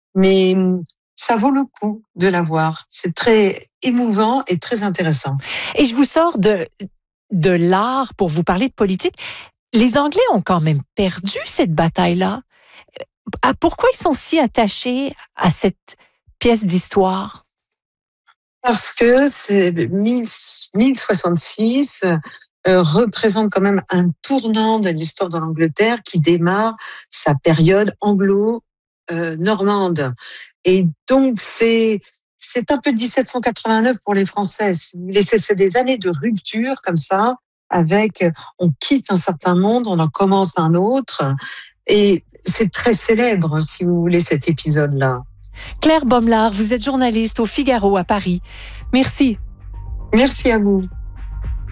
mais ça vaut le coup de la voir. C'est très émouvant et très intéressant. Et je vous sors de l'art pour vous parler de politique. Les Anglais ont quand même perdu cette bataille-là. Pourquoi ils sont si attachés à cette pièce d'histoire? Parce que c'est 1066 représente quand même un tournant de l'histoire de l'Angleterre qui démarre sa période anglo-normande. Et donc c'est un peu 1789 pour les Français. Si vous voulez, c'est des années de rupture comme ça, avec on quitte un certain monde, on en commence un autre, et c'est très célèbre, si vous voulez, cet épisode-là. Claire Bommelard, vous êtes journaliste au Figaro à Paris. Merci. Merci à vous.